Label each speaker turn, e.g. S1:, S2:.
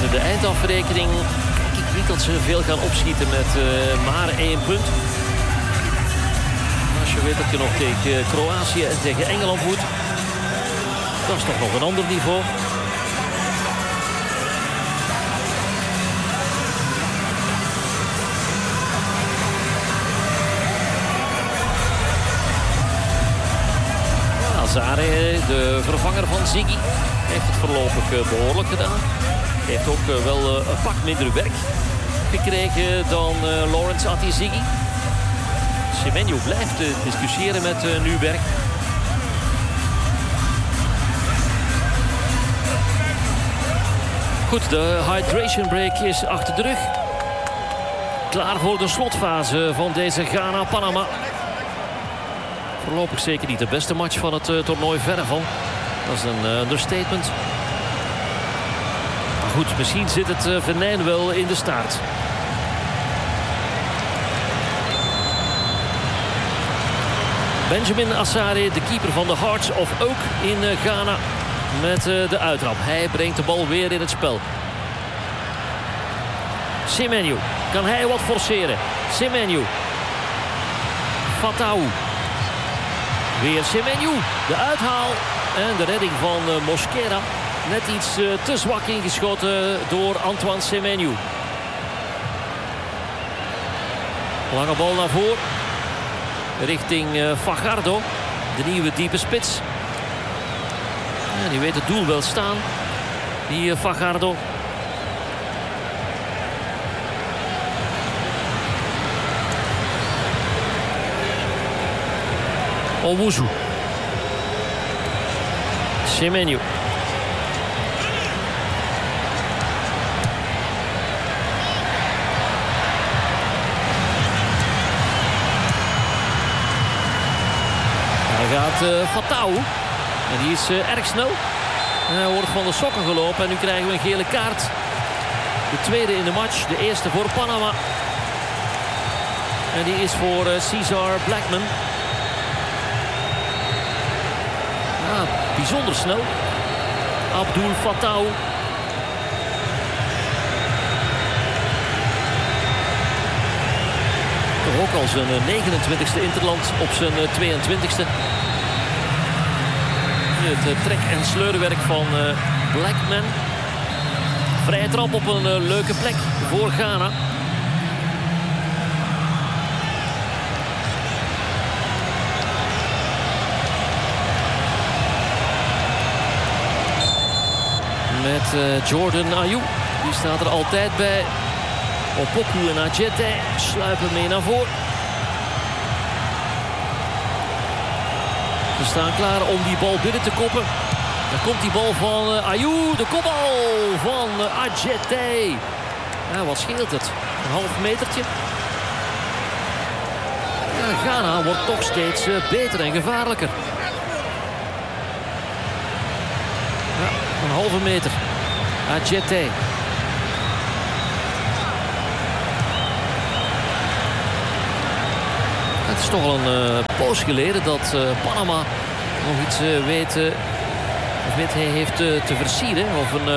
S1: de eindafrekening kijk ik niet dat ze veel gaan opschieten met maar 1 punt. Als je weet dat je nog tegen Kroatië en tegen Engeland moet, dat is toch nog een ander niveau. Azare, de vervanger van Ziggy, heeft het voorlopig behoorlijk gedaan. Heeft ook wel een pak minder werk gekregen dan Lawrence Ati-Ziggy. Semenyo blijft discussiëren met Nürnberg. Goed, de hydration break is achter de rug. Klaar voor de slotfase van deze Ghana-Panama. Voorlopig zeker niet de beste match van het toernooi, verre van. Dat is een understatement. Maar goed, misschien zit het venijn wel in de staart. Benjamin Asare, de keeper van de Hearts of Oak in Ghana, met de uittrap. Hij brengt de bal weer in het spel. Semenyo, kan hij wat forceren? Semenyo. Fataou. Weer Semenyo, de uithaal en de redding van Mosquera. Net iets te zwak ingeschoten door Antoine Semenyo. Lange bal naar voren. Richting Fajardo, de nieuwe diepe spits. Ja, die weet het doel wel staan, die Fajardo. Owusu. Semenyo. Daar gaat Fataou. En die is erg snel. En hij wordt van de sokken gelopen. En nu krijgen we een gele kaart. De tweede in de match. De eerste voor Panama. En die is voor Cesar Blackman. Ja, bijzonder snel. Abdul Fataou. Toch ook al zijn 29e interland op zijn 22e. Het trek- en sleurenwerk van Blackman. Vrije trap op een leuke plek voor Ghana. Met Jordan Ayew. Die staat er altijd bij. Opoku en Adjette sluipen mee naar voren. Ze staan klaar om die bal binnen te koppen. Dan komt die bal van Ayew. De kopbal van Adjette. Ja, wat scheelt het? Een half metertje. Ja, Ghana wordt toch steeds beter en gevaarlijker. Ja, een halve meter. Adjette. Het is toch al een poos geleden dat Panama nog iets heeft te versieren. Of een